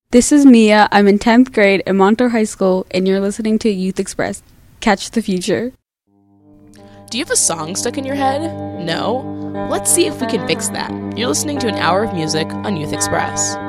This is Mia. I'm in 10th grade at Montour High School, and you're listening to Youth Express. Catch the future. Do you have a song stuck in your head? No? Let's see if we can fix that. You're listening to an hour of music on Youth Express.